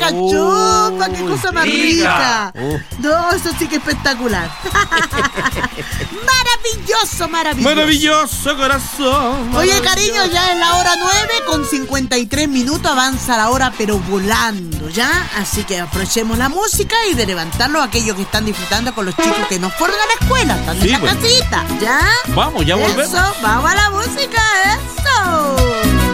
cachopa, qué cosa más rica. No, eso sí que es espectacular. Maravilloso, maravilloso. Maravilloso, corazón. Oye, cariño, ya es la hora 9:53. Avanza la hora, pero volando, ¿ya? Así que aprovechemos la música y de levantarlo a aquellos que están disfrutando con los chicos que no fueron a la escuela, están en la casita, ¿ya? Vamos, ya volvemos. Eso, vamos a la música, eso.